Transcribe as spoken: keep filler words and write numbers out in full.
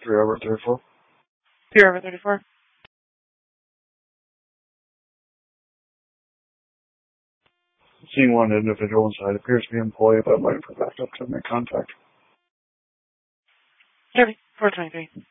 three over thirty-four. three over thirty-four. Seeing one individual inside appears to be an employee, but I'm waiting for backup to make contact. thirty, four twenty-three.